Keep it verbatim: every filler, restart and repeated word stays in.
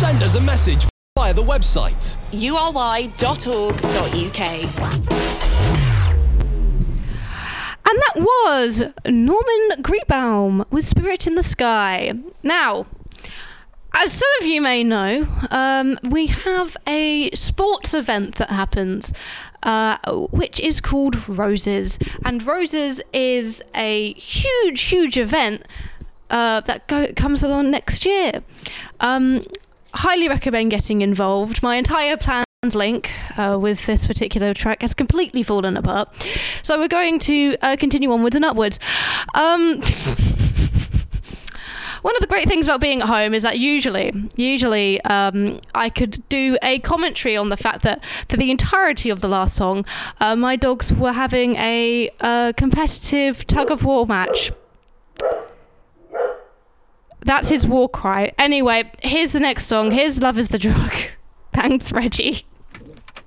Send us a message via the website u r y dot org dot u k. And that was Norman Greenbaum with Spirit in the Sky. Now, as some of you may know, um, we have a sports event that happens, uh, which is called Roses. And Roses is a huge, huge event uh, that go- comes along next year. Um, highly recommend getting involved. My entire planned link uh, with this particular track has completely fallen apart. So we're going to uh, continue onwards and upwards. Um... One of the great things about being at home is that usually, usually um, I could do a commentary on the fact that for the entirety of the last song, uh, my dogs were having a, a competitive tug-of-war match. That's his war cry. Anyway, here's the next song. Here's Love is the Drug. Thanks, Reggie.